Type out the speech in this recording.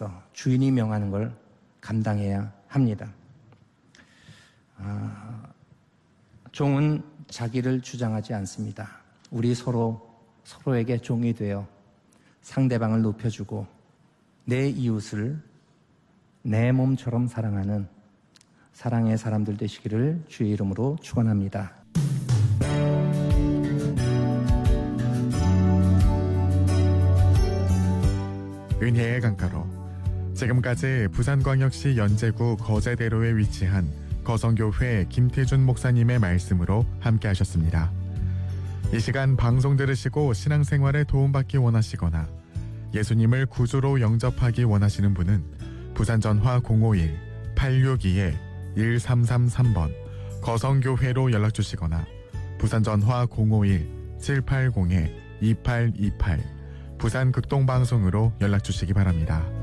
앞에서 주인이 명하는 걸 감당해야 합니다. 종은 자기를 주장하지 않습니다. 우리 서로에게 종이 되어 상대방을 높여주고 내 이웃을 내 몸처럼 사랑하는 사랑의 사람들 되시기를 주의 이름으로 축원합니다. 은혜의 강가로 지금까지 부산광역시 연제구 거제대로에 위치한 거성교회 김태준 목사님의 말씀으로 함께 하셨습니다. 이 시간 방송 들으시고 신앙생활에 도움받기 원하시거나 예수님을 구주로 영접하기 원하시는 분은 부산전화 051-862-1333번 거성교회로 연락주시거나 부산전화 051-780-2828 부산극동방송으로 연락주시기 바랍니다.